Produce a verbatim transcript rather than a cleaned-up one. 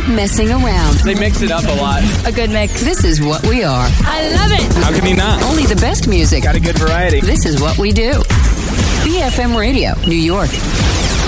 messing around. They mix it up a lot. A good mix. This is what we are. I love it. How can you not? Only the best music. Got a good variety. This is what we do. B F M Radio, New York.